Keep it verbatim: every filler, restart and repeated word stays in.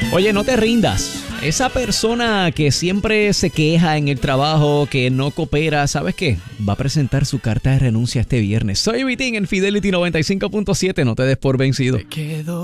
Oye, no te rindas. Esa persona que siempre se queja en el trabajo, que no coopera, ¿sabes qué? Va a presentar su carta de renuncia este viernes. Soy Vitín en Fidelity noventa y cinco punto siete. No te des por vencido.